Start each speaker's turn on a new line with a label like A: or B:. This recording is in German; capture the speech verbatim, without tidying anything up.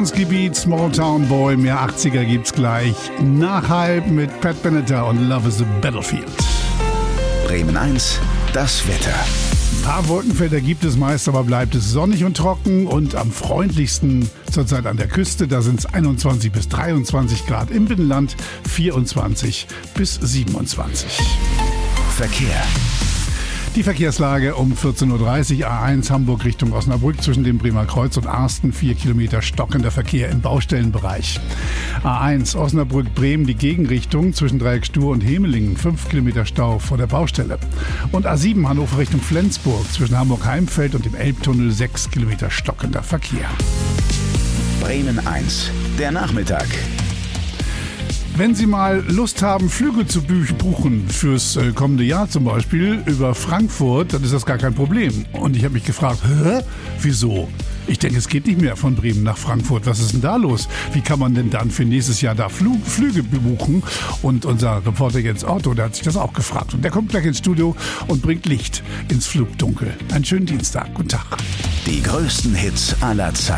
A: Vertrauensgebiet, Small Town Boy, mehr achtziger gibt's gleich. Nach halb mit Pat Benatar und Love is a Battlefield.
B: Bremen eins, das Wetter.
A: Ein paar Wolkenfelder gibt es meist, aber bleibt es sonnig und trocken und am freundlichsten zurzeit an der Küste. Da sind es einundzwanzig bis dreiundzwanzig Grad, im Binnenland vierundzwanzig bis siebenundzwanzig.
B: Verkehr.
A: Die Verkehrslage um vierzehn Uhr dreißig, A eins Hamburg Richtung Osnabrück zwischen dem Bremer Kreuz und Arsten, vier Kilometer stockender Verkehr im Baustellenbereich. A eins Osnabrück-Bremen die Gegenrichtung zwischen Dreieckstuhr und Hemelingen, fünf Kilometer Stau vor der Baustelle. Und A sieben Hannover Richtung Flensburg zwischen Hamburg-Heimfeld und dem Elbtunnel, sechs Kilometer stockender Verkehr.
B: Bremen eins, der Nachmittag.
A: Wenn Sie mal Lust haben, Flüge zu buchen fürs äh, kommende Jahr zum Beispiel über Frankfurt, dann ist das gar kein Problem. Und ich habe mich gefragt, hä? Wieso? Ich denke, es geht nicht mehr von Bremen nach Frankfurt. Was ist denn da los? Wie kann man denn dann für nächstes Jahr da Flug, Flüge buchen? Und unser Reporter Jens Otto, der hat sich das auch gefragt. Und der kommt gleich ins Studio und bringt Licht ins Flugdunkel. Einen schönen Dienstag. Guten Tag.
B: Die größten Hits aller Zeiten.